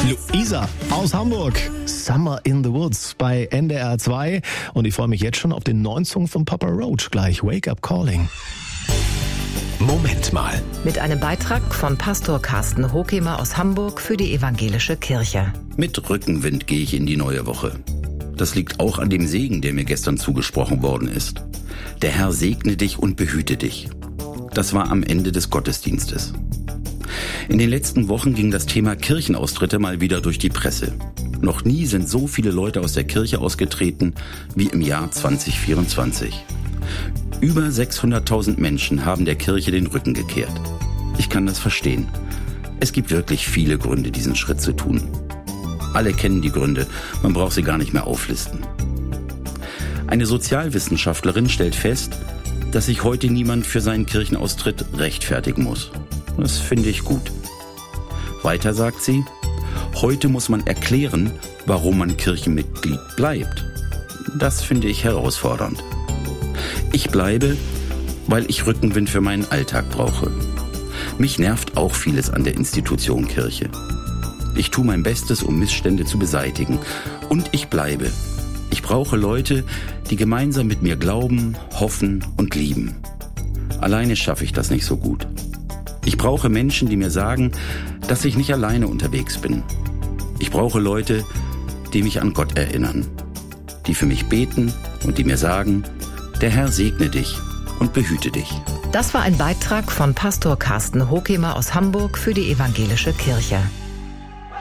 Luisa aus Hamburg. Summer in the Woods bei NDR 2. Und ich freue mich jetzt schon auf den neuen Song von Papa Roach gleich. Wake Up Calling. Moment mal. Mit einem Beitrag von Pastor Carsten Hokemer aus Hamburg für die Evangelische Kirche. Mit Rückenwind gehe ich in die neue Woche. Das liegt auch an dem Segen, der mir gestern zugesprochen worden ist. Der Herr segne dich und behüte dich. Das war am Ende des Gottesdienstes. In den letzten Wochen ging das Thema Kirchenaustritte mal wieder durch die Presse. Noch nie sind so viele Leute aus der Kirche ausgetreten wie im Jahr 2024. Über 600.000 Menschen haben der Kirche den Rücken gekehrt. Ich kann das verstehen. Es gibt wirklich viele Gründe, diesen Schritt zu tun. Alle kennen die Gründe, man braucht sie gar nicht mehr auflisten. Eine Sozialwissenschaftlerin stellt fest, dass sich heute niemand für seinen Kirchenaustritt rechtfertigen muss. Das finde ich gut. Weiter sagt sie, heute muss man erklären, warum man Kirchenmitglied bleibt. Das finde ich herausfordernd. Ich bleibe, weil ich Rückenwind für meinen Alltag brauche. Mich nervt auch vieles an der Institution Kirche. Ich tue mein Bestes, um Missstände zu beseitigen. Und ich bleibe. Ich brauche Leute, die gemeinsam mit mir glauben, hoffen und lieben. Alleine schaffe ich das nicht so gut. Ich brauche Menschen, die mir sagen, dass ich nicht alleine unterwegs bin. Ich brauche Leute, die mich an Gott erinnern. Die für mich beten und die mir sagen, der Herr segne dich und behüte dich. Das war ein Beitrag von Pastor Carsten Hokemer aus Hamburg für die Evangelische Kirche.